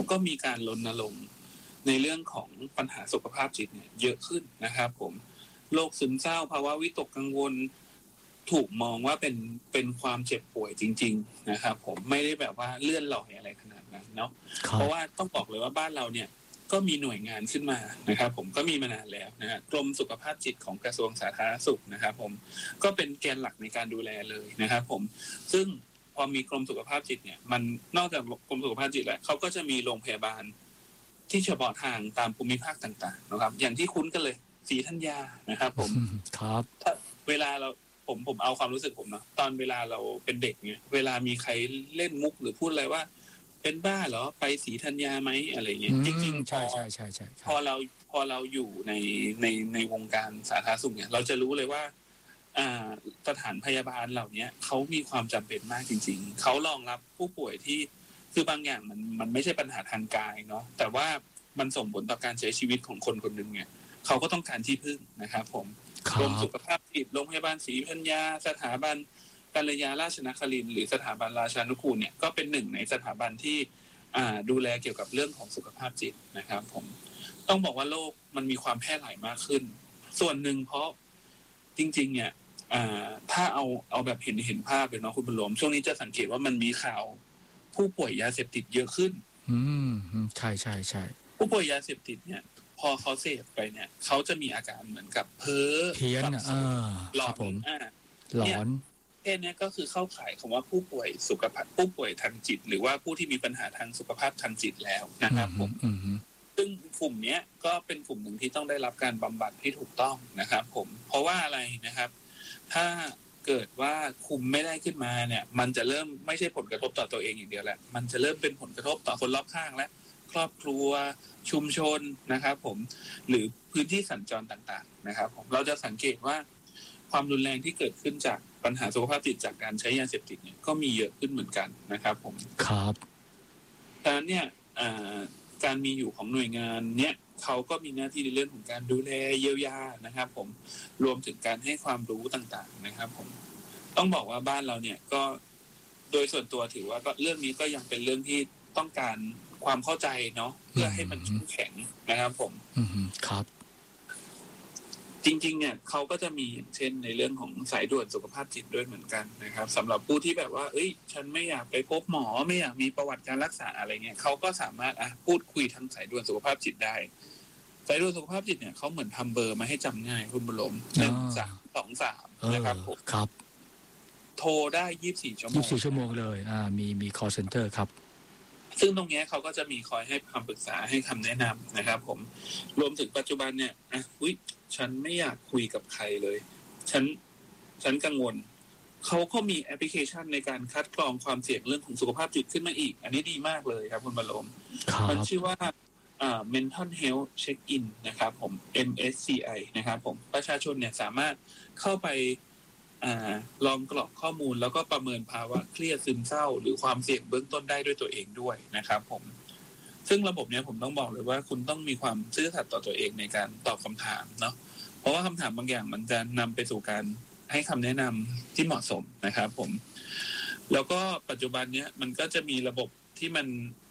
ก็มีการรณรงค์ในเรื่องของปัญหาสุขภาพจิตเนี่ยเยอะขึ้นนะครับผมโรคซึมเศร้าภาวะวิตกกังวลถูกมองว่าเป็นความเจ็บป่วยจริงๆนะครับผมไม่ได้แบบว่าเลื่อนลอยอะไรขนาดนั้นเนาะเพราะว่าต้องบอกเลยว่าบ้านเราเนี่ยก็มีหน่วยงานขึ้นมานะครับผมก็มีมานานแล้วนะฮะกรมสุขภาพจิตของกระทรวงสาธารณสุขนะครับผมก็เป็นแกนหลักในการดูแลเลยนะครับผมซึ่งพอมีกรมสุขภาพจิตเนี่ยมันนอกจากกรมสุขภาพจิตแล้วเขาก็จะมีโรงพยาบาลที่เฉพาะทางตามภูมิภาคต่างๆนะครับอย่างที่คุ้นกันเลยศรีธัญญานะครับผมครับถ้าเวลาเราผมเอาความรู้สึกผมเนาะตอนเวลาเราเป็นเด็กเนี่ยเวลามีใครเล่นมุกหรือพูดอะไรว่าเป็นบ้าเหรอไปศรีธัญญาไหมอะไรเงี้ยจริงๆใช่พอเราอยู่ในวงการสาธารณสุขเนี่ยเราจะรู้เลยว่าสถานพยาบาลเหล่านี้เขามีความจำเป็นมากจริงๆเขารองรับผู้ป่วยที่คือบางอย่างมันไม่ใช่ปัญหาทางกายเนาะแต่ว่ามันส่งผลต่อการใช้ชีวิตของคนคนหนึ่งเนี่ยเขาก็ต้องการที่พึ่งนะครับผมกรมสุขภาพจิตโรงพยาบาลศรีธัญญาสถาบันกัลยาราชนครินทร์หรือสถาบันราชานุกูลเนี่ยก็เป็นหนึ่งในสถาบันที่ดูแลเกี่ยวกับเรื่องของสุขภาพจิตนะครับผมต้องบอกว่าโลกมันมีความแพร่หลายมากขึ้นส่วนหนึ่งเพราะจริงๆเนี่ยถ้าเอาแบบเห็นภาพเลยเนาะคุณบุญหลวงช่วงนี้จะสังเกตว่ามันมีข่าวผู้ป่วยยาเสพติดเยอะขึ้นใช่ผู้ป่วยยาเสพติดเนี่ยพอเขาเสพไปเนี่ยเขาจะมีอาการเหมือนกับเพ้อเพี้ยนหลอนหลอนนี้ก็คือเข้าข่ายคำว่าผู้ป่วยสุขภาพผู้ป่วยทางจิตหรือว่าผู้ที่มีปัญหาทางสุขภาพทางจิตแล้วนะครับผมซึ่งกลุ่มนี้ก็เป็นกลุ่มหนึ่งที่ต้องได้รับการบำบัดที่ถูกต้องนะครับผมเพราะว่าอะไรนะครับถ้าเกิดว่าคุมไม่ได้ขึ้นมาเนี่ยมันจะเริ่มไม่ใช่ผลกระทบต่อตัวเองอย่างเดียวแหละมันจะเริ่มเป็นผลกระทบต่อคนรอบข้างและครอบครัวชุมชนนะครับผมหรือพื้นที่สัญจรต่างๆนะครับผมเราจะสังเกตว่าความรุนแรงที่เกิดขึ้นจากปัญหาสุขภาพจิตจากการใช้ยาเสพติดเนี่ยก็มีเยอะขึ้นเหมือนกันนะครับผมครับดังนั้นเนี่ยการมีอยู่ของหน่วยงานเนี่ยเขาก็มีหน้าที่ในเรื่องของการดูแลเยียวยานะครับผมรวมถึงการให้ความรู้ต่างๆนะครับผมต้องบอกว่าบ้านเราเนี่ยก็โดยส่วนตัวถือว่าก็เรื่องนี้ก็ยังเป็นเรื่องที่ต้องการความเข้าใจเนาะเพื่อให้มันเข้มแข็งนะครับผมครับจริงๆเนี่ยเขาก็จะมีเช่นในเรื่องของสายด่วนสุขภาพจิตด้วยเหมือนกันนะครับสำหรับผู้ที่แบบว่าฉันไม่อยากไปพบหมอไม่อยากมีประวัติการรักษาอะไรเงี้ยเขาก็สามารถพูดคุยทางสายด่วนสุขภาพจิตได้สายด่วนสุขภาพจิตเนี่ยเขาเหมือนทำเบอร์มาให้จำง่ายคุณบุญหลง1323นะครับผมครับโทรได้24 ชั่วโมง 24 ชั่วโมงเลยมี call center ครับซึ่งตรงนี้เขาก็จะมีคอยให้คำปรึกษาให้คำแนะนำนะครับผมรวมถึงปัจจุบันเนี่ยฉันไม่อยากคุยกับใครเลยฉันกังวลเขาก็มีแอปพลิเคชันในการคัดกรองความเสี่ยงเรื่องของสุขภาพจิตขึ้นมาอีกอันนี้ดีมากเลยครับคุณบรรลมมันชื่อว่าmental health check in นะครับผม MSCI นะครับผมประชาชนเนี่ยสามารถเข้าไปลองกรอกข้อมูลแล้วก็ประเมินภาวะเครียดซึมเศร้าหรือความเสี่ยงเบื้องต้นได้ด้วยตัวเองด้วยนะครับผมซึ่งระบบนี้ผมต้องบอกเลยว่าคุณต้องมีความซื่อสัตย์ต่อตัวเองในการตอบคำถามเนาะเพราะว่าคำถามบางอย่างมันจะนำไปสู่การให้คำแนะนำที่เหมาะสมนะครับผมแล้วก็ปัจจุบันนี้มันก็จะมีระบบที่มัน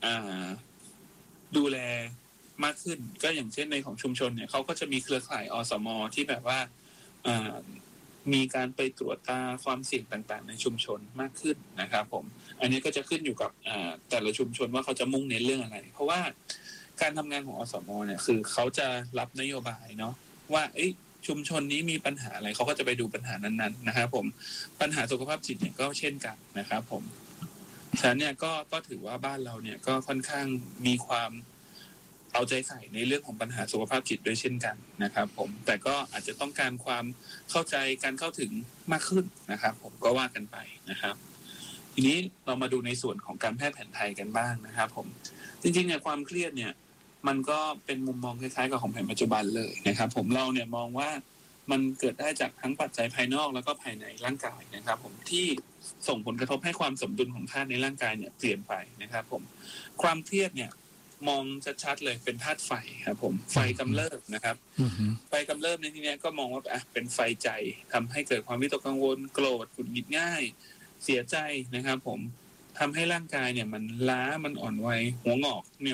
ดูแลมากขึ้นก็อย่างเช่นในของชุมชนเนี่ยเขาก็จะมีเครือข่ายอสม.ที่แบบว่ามีการไปตรวจตาความเสี่ยงต่างๆในชุมชนมากขึ้นนะครับผมอันนี้ก็จะขึ้นอยู่กับแต่ละชุมชนว่าเขาจะมุ่งเน้นเรื่องอะไรเพราะว่าการทำงานของอสม.เนี่ยคือเขาจะรับนโยบายเนาะว่าชุมชนนี้มีปัญหาอะไรเขาก็จะไปดูปัญหานั้นๆนะครับผมปัญหาสุขภาพจิตเนี่ยก็เช่นกันนะครับผมฉะนั้นเนี่ยก็ถือว่าบ้านเราเนี่ยก็ค่อนข้างมีความเอาใจใส่ในเรื่องของปัญหาสุขภาพจิตด้วยเช่นกันนะครับผมแต่ก็อาจจะต้องการความเข้าใจการเข้าถึงมากขึ้นนะครับผมก็ว่ากันไปนะครับทีนี้เรามาดูในส่วนของการแพทย์แผนไทยกันบ้างนะครับผมจริงๆเนี่ยความเครียดเนี่ยมันก็เป็นมุมมองคล้ายๆกับของแผนปัจจุบันเลยนะครับผมเราเนี่ยมองว่ามันเกิดได้จากทั้งปัจจัยภายนอกแล้วก็ภายในร่างกายนะครับผมที่ส่งผลกระทบให้ความสมดุลของธาตุในร่างกายเนี่ยเปลี่ยนไปนะครับผมความเครียดเนี่ยมองชัดๆเลยเป็นธาตุไฟครับผมไฟกำเริบนะครับไฟกำเริบในที่นี้ก็มองว่าเป็นไฟใจทำให้เกิดความวิตกกังวลโกรธหงุดหงิดง่ายเสียใจนะครับผมทำให้ร่างกายเนี่ยมันล้ามันอ่อนไหวหัวงอกเนี่ย